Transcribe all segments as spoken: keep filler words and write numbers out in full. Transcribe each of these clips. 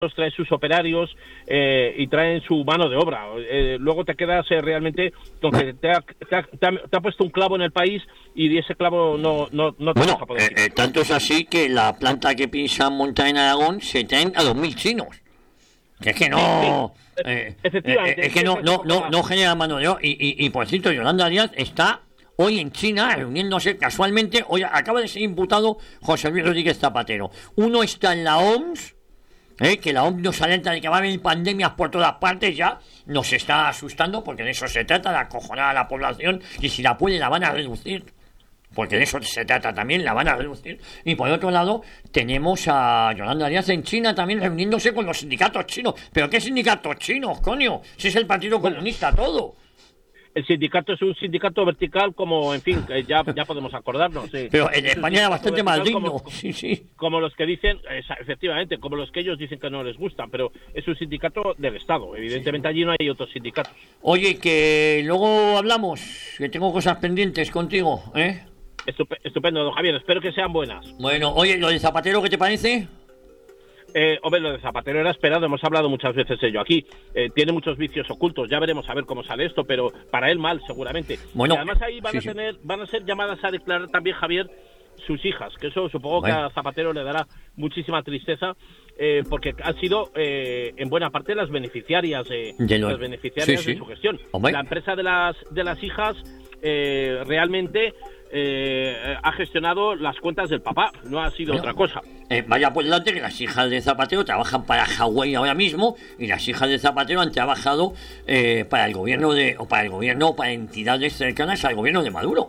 trae sus operarios eh, y traen su mano de obra. Eh, luego te quedas eh, realmente con que te ha, te, ha, te, ha, te ha puesto un clavo en el país y ese clavo no, no, no te bueno, vas a poder eh, eh, tanto es así que la planta que piensan montar en Aragón se traen a dos mil chinos. Que es que no... Sí, sí. Eh, Efectivamente. eh, es que no, no, no, no genera mano de obra. Y, y, y por cierto, Yolanda Díaz está hoy en China reuniéndose casualmente. Hoy acaba de ser imputado José Luis Rodríguez Zapatero. Uno está en la O M S, ¿Eh? que la O M S nos alerta de que va a haber pandemias por todas partes, ya nos está asustando, porque de eso se trata, de acojonar a la población, y si la puede la van a reducir, porque de eso se trata también, la van a reducir. Y por otro lado tenemos a Yolanda Díaz en China también reuniéndose con los sindicatos chinos. ¿Pero qué sindicatos chinos, coño? Si es el Partido Comunista todo. El sindicato es un sindicato vertical, como, en fin, ya, ya podemos acordarnos. Sí. Pero en España era bastante más digno. Como, sí, sí. como los que dicen, efectivamente, como los que ellos dicen que no les gustan, pero es un sindicato del Estado. Evidentemente allí no hay otros sindicatos. Oye, que luego hablamos, que tengo cosas pendientes contigo, ¿eh? Estupendo, don Javier, espero que sean buenas. Bueno, oye, ¿lo de Zapatero qué te parece? Eh, hombre, lo de Zapatero era esperado, hemos hablado muchas veces de ello aquí. Eh, tiene muchos vicios ocultos, ya veremos a ver cómo sale esto, pero para él mal, seguramente. Bueno, y además ahí van sí, a tener, van a ser llamadas a declarar también, Javier, sus hijas, que eso supongo bueno. que a Zapatero le dará muchísima tristeza, eh, porque han sido eh, en buena parte las beneficiarias, eh, de lo... las beneficiarias sí, sí. de su gestión. Hombre. La empresa de las de las hijas eh, realmente Eh, ha gestionado las cuentas del papá, no ha sido bueno, otra cosa. Eh, vaya por delante que las hijas de Zapatero trabajan para Hawái ahora mismo, y las hijas de Zapatero han trabajado eh, para el gobierno de o para el gobierno o para entidades cercanas al gobierno de Maduro.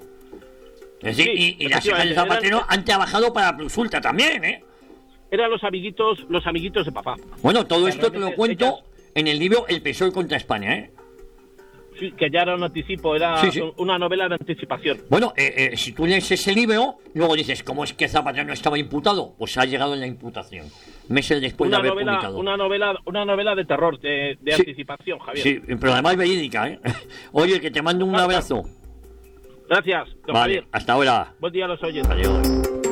Es decir, sí, y, y las hijas de Zapatero eran, han trabajado para Plus Ultra también, ¿eh? Eran los amiguitos, los amiguitos de papá. Bueno, todo esto te lo cuento ellas... en el libro El P S O E contra España, ¿eh? Sí, que ya era un anticipo, era sí, sí. una novela de anticipación. Bueno, eh, eh, si tú lees ese libro, luego dices, ¿cómo es que Zapatero no estaba imputado? Pues ha llegado en la imputación, meses después una de haber novela, publicado. Una novela, una novela de terror, de, de sí. anticipación, Javier. Sí, pero además verídica, ¿eh? Oye, que te mando un claro, abrazo. Gracias, don vale, Javier. Hasta ahora. Buen día a los oyentes. Adiós.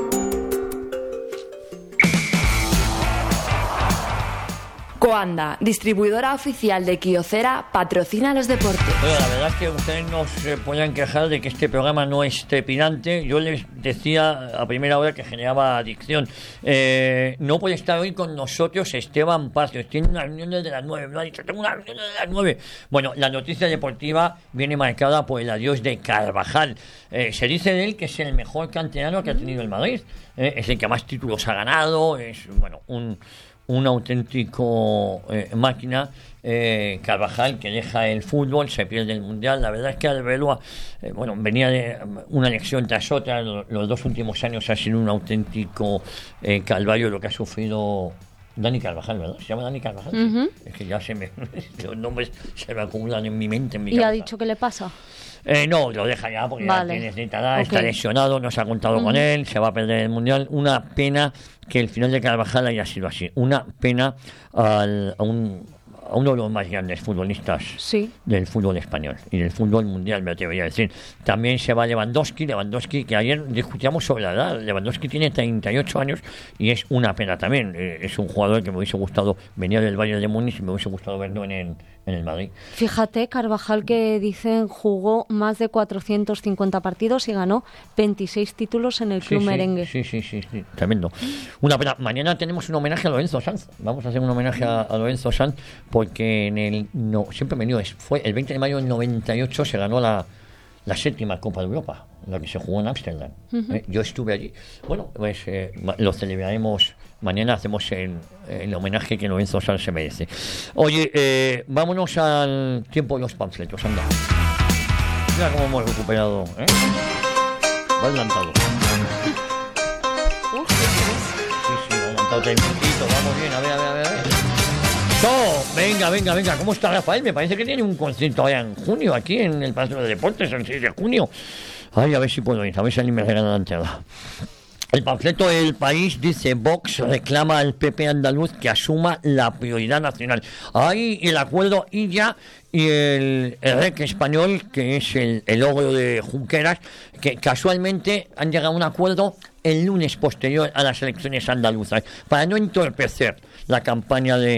Coanda, distribuidora oficial de Kyocera, patrocina los deportes. Bueno, la verdad es que ustedes no se pueden quejar de que este programa no es trepidante. Yo les decía a primera hora que generaba adicción. Eh, no puede estar hoy con nosotros Esteban Pacios. Tiene una reunión desde las nueve. Me lo ha dicho, tengo una reunión desde las nueve. Bueno, la noticia deportiva viene marcada por el adiós de Carvajal. Eh, se dice de él que es el mejor canterano que ha tenido el Madrid. Eh, es el que más títulos ha ganado. Es, bueno, un... un auténtico eh, máquina, eh, Carvajal, que deja el fútbol, se pierde el Mundial. La verdad es que Arbeloa, eh, bueno, venía de una lección tras otra. Los, los dos últimos años ha sido un auténtico eh, calvario lo que ha sufrido Dani Carvajal, ¿verdad? ¿Se llama Dani Carvajal? Uh-huh. Es que ya se me los nombres se me acumulan en mi mente, en mi ¿Y cabeza. ha dicho qué le pasa? Eh, no, lo deja ya porque vale. ya tiene cierta edad, okay. Está lesionado, no se ha contado uh-huh. con él, se va a perder el Mundial. Una pena que el final de Carvajal haya sido así. Una pena al, a, un, a uno de los más grandes futbolistas sí. del fútbol español y del fútbol mundial, me atrevería a decir. También se va Lewandowski, Lewandowski que ayer discutíamos sobre la edad. Lewandowski tiene treinta y ocho años y es una pena también. Eh, es un jugador que me hubiese gustado, venía del Bayern de Múnich y me hubiese gustado verlo en el en el Madrid. Fíjate, Carvajal, que dicen jugó más de cuatrocientos cincuenta partidos y ganó veintiséis títulos en el club sí, sí, merengue. Sí, sí, sí, sí, tremendo. Una pena. Mañana tenemos un homenaje a Lorenzo Sanz. Vamos a hacer un homenaje a, a Lorenzo Sanz porque en el no siempre me digo, fue el veinte de mayo del noventa y ocho se ganó la la séptima Copa de Europa, la que se jugó en Ámsterdam. Uh-huh. ¿Eh? Yo estuve allí. Bueno, pues eh, lo celebraremos mañana, hacemos el, el homenaje que Lorenzo Sanz se merece. Oye, eh, vámonos al tiempo de los panfletos, anda. Mira cómo hemos recuperado, ¿eh? Va adelantado. Uh, sí, sí, va adelantado tempito, vamos bien, a ver, a ver, a ver. A ver. No, venga, venga, venga, ¿cómo está Rafael? Me parece que tiene un concierto ahora en junio, aquí en el Palacio de Deportes, el seis de junio. Ay, a ver si puedo ir, a ver si alguien me regala la entrada. El panfleto del País dice: Vox reclama al P P andaluz que asuma la prioridad nacional. Hay el acuerdo I L A y el, el R E C español, que es el, el logro de Junqueras, que casualmente han llegado a un acuerdo el lunes posterior a las elecciones andaluzas, para no entorpecer la campaña de